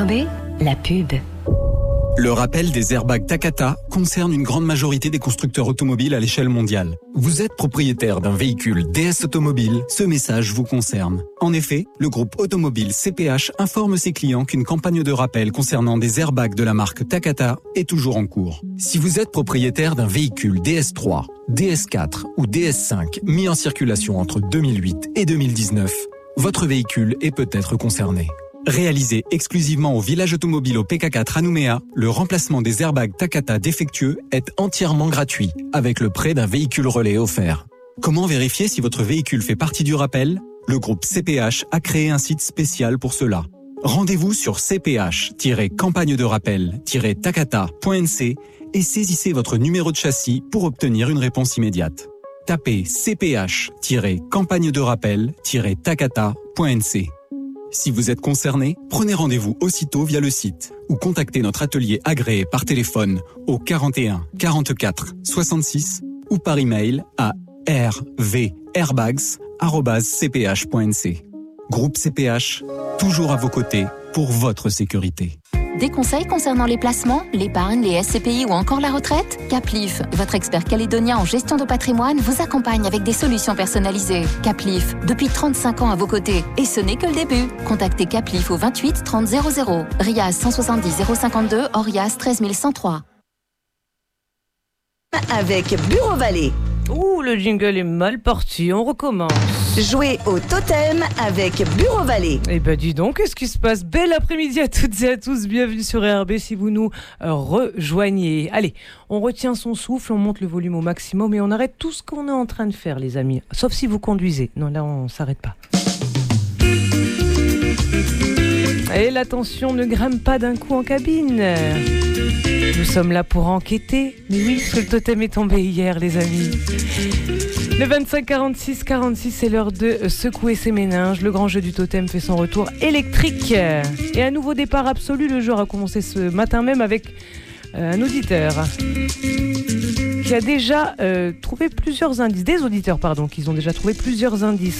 RB, la pub. Le rappel des airbags Takata concerne une grande majorité des constructeurs automobiles à l'échelle mondiale. Vous êtes propriétaire d'un véhicule DS Automobile, ce message vous concerne. En effet, le groupe automobile CPH informe ses clients qu'une campagne de rappel concernant des airbags de la marque Takata est toujours en cours. Si vous êtes propriétaire d'un véhicule DS3, DS4 ou DS5 mis en circulation entre 2008 et 2019, votre véhicule est peut-être concerné. Réalisé exclusivement au village automobile au PK4 à Nouméa, le remplacement des airbags Takata défectueux est entièrement gratuit, avec le prêt d'un véhicule relais offert. Comment vérifier si votre véhicule fait partie du rappel ? Le groupe CPH a créé un site spécial pour cela. Rendez-vous sur cph-campagne-de-rappel-takata.nc et saisissez votre numéro de châssis pour obtenir une réponse immédiate. Tapez cph-campagne-de-rappel-takata.nc. Si vous êtes concerné, prenez rendez-vous aussitôt via le site ou contactez notre atelier agréé par téléphone au 41 44 66 ou par email à rvairbags@cph.nc. Groupe CPH, toujours à vos côtés pour votre sécurité. Des conseils concernant les placements, l'épargne, les SCPI ou encore la retraite ? Caplif, votre expert calédonien en gestion de patrimoine, vous accompagne avec des solutions personnalisées. Caplif, depuis 35 ans à vos côtés. Et ce n'est que le début. Contactez Caplif au 28 30 00. RIAS 170 052, ORIAS 13 103. Avec Bureau Vallée. Ouh, le jingle est mal parti, on recommence. Jouez au totem avec Bureau Vallée. Eh ben dis donc, qu'est-ce qui se passe ? Bel après-midi à toutes et à tous, bienvenue sur RB si vous nous rejoignez. Allez, on retient son souffle, on monte le volume au maximum et on arrête tout ce qu'on est en train de faire les amis. Sauf si vous conduisez, non là on s'arrête pas. Et l'attention ne grimpe pas d'un coup en cabine. Nous sommes là pour enquêter. Mais oui, parce que le totem est tombé hier, les amis. Le 25 46 46, c'est l'heure de secouer ses méninges. Le grand jeu du totem fait son retour électrique. Et un nouveau départ absolu. Le jeu a commencé ce matin même avec un auditeur qui a déjà trouvé plusieurs indices. Des auditeurs, pardon, qui ont déjà trouvé plusieurs indices